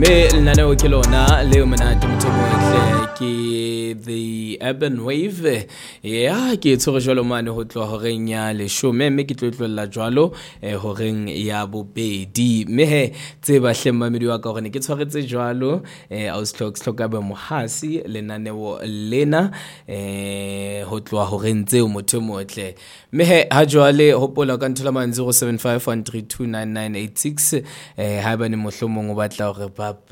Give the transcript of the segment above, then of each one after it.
Me lenaneo ke lona leo monate mothemotle ke the urban wave ke tshwere jwalo mane ho tloha horeng ya leshome mme ke tlotlella jwalo horeng ya bobedi mme he tseba hle mmamedi wa ka hore ne ke tshwaretse jwalo auslokka be mohasi lenaneo lena ho tloha horeng tseo mothemotle mme he ha jwale hopola ka nthola man 0751329986 ha ba ne mohlomong o batla hore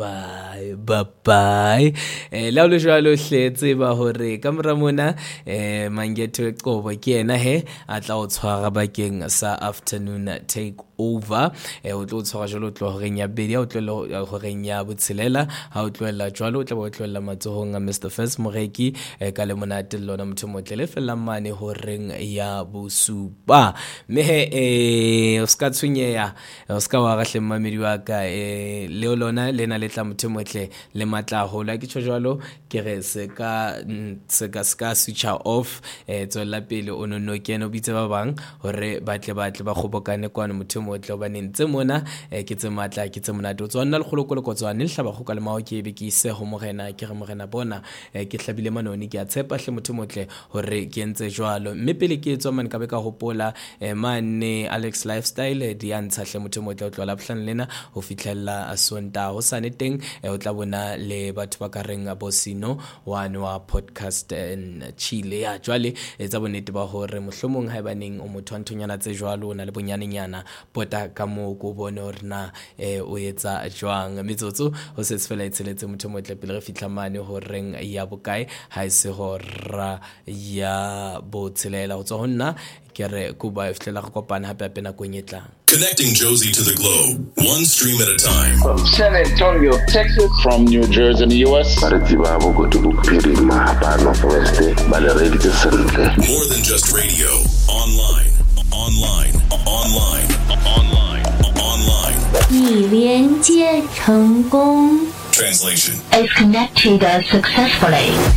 bye la lo jwalo hle tseba hore kamera mona Mangetho Eqobo ke yena he a tla o tshwara bakeng sa afternoon take over o tlo tshwara jwalo tlo horeng ya bedi o tlo horeng ya botshelela ha o tloela jwalo o tla bo tloela matsohong a Mr First Moreki ka le monate lona mothemotle le fela mane horeng ya bosupa mme he o ska tshunyeya o ska wa gahle mmamedi wa ka le lona lena le tla mothemotle le matla hola ke tsho jwalo ke re se ka switch off tswela pele o no kena o bitse ba bang hore batle ba kgobokane kwana mothemotle ba nentse mona ke tse matla ke tse monate o tswana le kgolokolo ko tswana le hlaba go ka le mao ke be ke ise ho morena ke re morena bona ke hlabile manoni ke a tshepa hle mothemotle hore ke entse jwalo mme pele ke tswa man ka be ka hopola mane Alex Lifestyle di antsha hle mothemotle o tlola bhlan lena ho fitlhella asonta ho sane teng o tla bona le batho ba ka reng bosino one wa podcast Chile ya jwale etsa bonete ba hore mohlomong ha ebaneng o motho a nthonyana tse jwalo na le bonyanenyana pota ka mo go bone hore na o etsa jwang metsotso ho se tsfela itseletse motho motle pele re fitla mane ho reng ya bokae ha ise hora ya botshelela ho tswa ho nna ke re kuba fitlela go kopana hape na kwenyetlang. Connecting Josie to the globe, one stream at a time. From San Antonio, Texas. From New Jersey in the U.S. More than just radio. Online. 已连接成功。 Translation Is connected successfully.